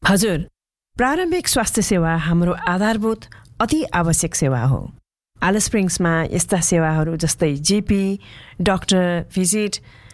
हजुर, प्रारम्भिक स्वास्थ्य सेवा हाम्रो आधारभूत अति आवश्यक सेवा हो। एलिस स्प्रिङ्समा यस्ता सेवाहरू जस्तै जीपी, डाक्टर भिजिट,